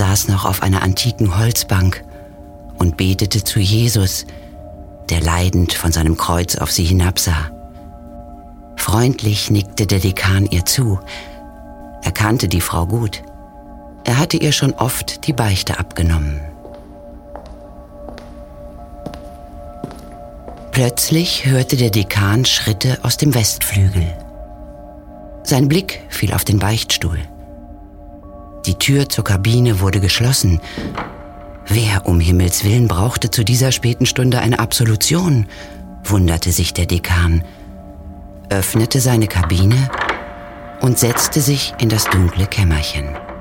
saß noch auf einer antiken Holzbank und betete zu Jesus, der leidend von seinem Kreuz auf sie hinabsah. Freundlich nickte der Dekan ihr zu. Er kannte die Frau gut. Er hatte ihr schon oft die Beichte abgenommen. Plötzlich hörte der Dekan Schritte aus dem Westflügel. Sein Blick fiel auf den Beichtstuhl. Die Tür zur Kabine wurde geschlossen. Wer um Himmels Willen brauchte zu dieser späten Stunde eine Absolution, wunderte sich der Dekan, öffnete seine Kabine und setzte sich in das dunkle Kämmerchen.